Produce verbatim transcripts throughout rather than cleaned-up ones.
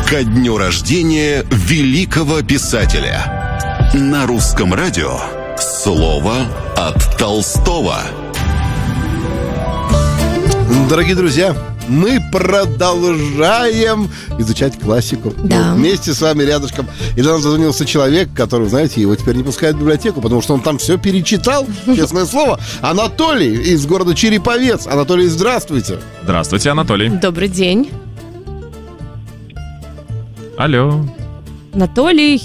ко дню рождения великого писателя. На русском радио слово от Толстого. Дорогие друзья, мы продолжаем изучать классику. Да. Вот вместе с вами рядышком. И до нас дозвонился человек, который, знаете, его теперь не пускают в библиотеку, потому что он там все перечитал, честное слово. Анатолий из города Череповец. Анатолий, здравствуйте. Здравствуйте, Анатолий. Добрый день. Алло. Анатолий.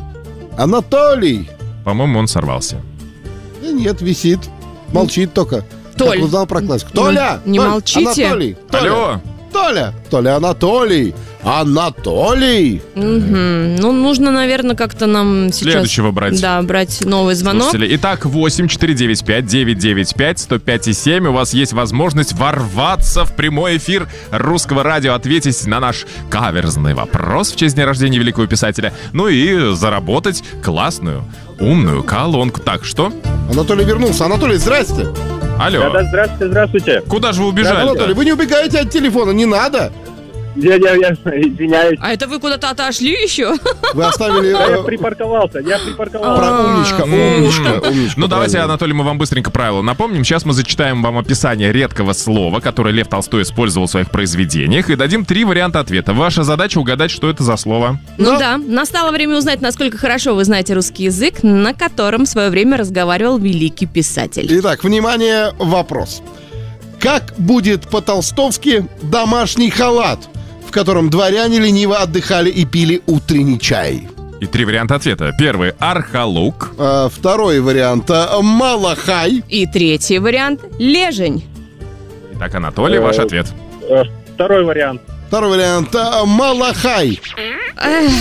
Анатолий. По-моему, он сорвался. Да нет, висит. Молчит только. Толь. Как узнал про классику. Толя! Не Толь, молчите. Анатолий. Толя. Алло. Толя. Толя, Анатолий. Анатолий. Угу. Ну, нужно, наверное, как-то нам сейчас... Следующего брать. Да, брать новый звонок. Слушатели. Итак, восемь четыре девять пять девять девять пять сто пять и семь. У вас есть возможность ворваться в прямой эфир русского радио, ответить на наш каверзный вопрос в честь дня рождения великого писателя, ну и заработать классную, умную колонку. Так, что? Анатолий вернулся. Анатолий, здрасте. Алло. Да-да, здравствуйте, здравствуйте. Куда же вы Да, убежали? Анатолий, вы не убегаете от телефона, не надо. Я, я, я извиняюсь. А это вы куда-то отошли еще? Вы оставили... Да, я э, припарковался, я припарковался. про- Умничка, умничка, умничка. Ну, давайте, правильно. Анатолий, мы вам быстренько правила напомним. Сейчас мы зачитаем вам описание редкого слова, которое Лев Толстой использовал в своих произведениях, и дадим три варианта ответа. Ваша задача угадать, что это за слово. Ну Но- да, настало время узнать, насколько хорошо вы знаете русский язык, на котором в свое время разговаривал великий писатель. Итак, внимание, вопрос. Как будет по-толстовски домашний халат, в котором дворяне лениво отдыхали и пили утренний чай? И три варианта ответа. Первый — архалук. А, второй вариант а, малахай. И третий вариант — лежень. Итак, Анатолий, ваш Э, ответ. Э, Второй вариант. Второй вариант а, малахай. Эх,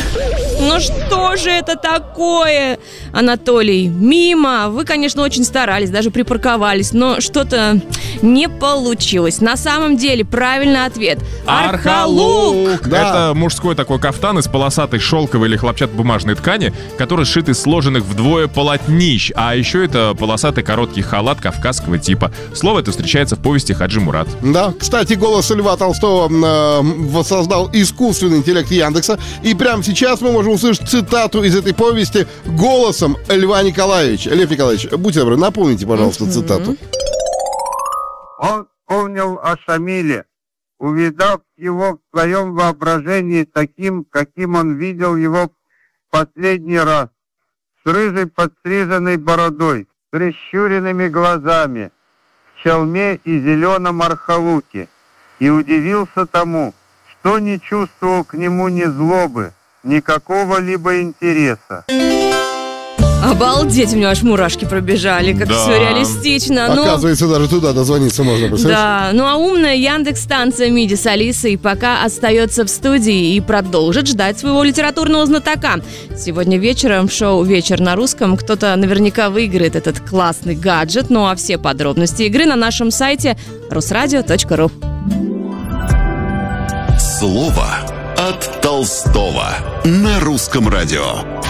ну что же это такое, Анатолий? Мимо. Вы, конечно, очень старались, даже припарковались, но что-то не получилось. На самом деле, правильный ответ — архалук. Да. Это мужской такой кафтан из полосатой шелковой или хлопчатобумажной ткани, который сшит из сложенных вдвое полотнищ. А еще это полосатый короткий халат кавказского типа. Слово это встречается в повести Хаджи Мурат. Да, кстати, голос Льва Толстого э, воссоздал искусственный интеллект Яндекса. И прямо сейчас мы можем услышать цитату из этой повести голосом Льва Николаевича. Лев Николаевич, будьте добры, напомните, пожалуйста, Мгм. цитату. Он вспомнил о Шамиле, увидав его в своем воображении таким, каким он видел его в последний раз, с рыжей подстриженной бородой, с прищуренными глазами, в челме и зеленом архалуке, и удивился тому, что не чувствовал к нему ни злобы, ни какого-либо интереса. Обалдеть, у меня аж мурашки пробежали, как Да. все реалистично. Ну, Оказывается, даже туда дозвониться можно, представляешь? да, ну а умная Яндекс-станция МИДИ с Алисой пока остается в студии и продолжит ждать своего литературного знатока. Сегодня вечером в шоу «Вечер на русском» кто-то наверняка выиграет этот классный гаджет. Ну а все подробности игры на нашем сайте русрадио точка ру. Слово от Толстого на русском радио.